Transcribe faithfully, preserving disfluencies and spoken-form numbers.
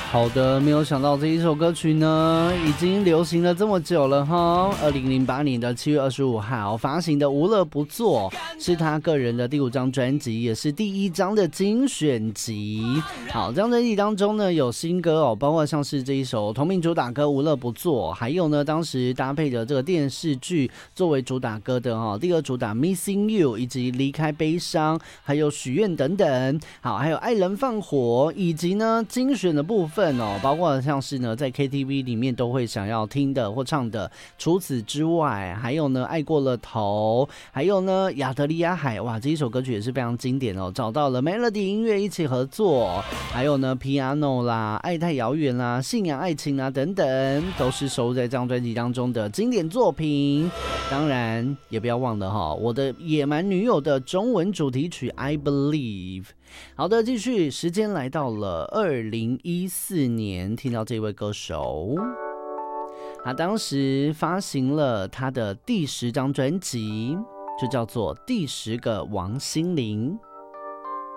好的，没有想到这一首歌曲呢，已经流行了这么久了哈。二零零八年的七月二十五号发行的《无乐不作》是他个人的第五张专辑，也是第一张的精选集。好，这张专辑当中呢有新歌哦，包括像是这一首同名主打歌《无乐不作》，还有呢当时搭配的这个电视剧作为主打歌的哈，第二主打《Missing You》，以及《离开悲伤》，还有《许愿》等等。好，还有《爱人放火》，以及呢精选的部分。包括像是呢在 K T V 里面都会想要听的或唱的，除此之外还有呢爱过了头，还有呢亚得里亚海，哇，这一首歌曲也是非常经典哦，找到了 Melody 音乐一起合作，还有呢 Piano 啦，爱太遥远啦，信仰爱情啦等等，都是收录在这张专辑当中的经典作品。当然也不要忘了哈，我的野蛮女友的中文主题曲 I Believe。好的，继续，时间来到了二零一四年，听到这位歌手，他当时发行了他的第十张专辑，就叫做《第十个王心凌》。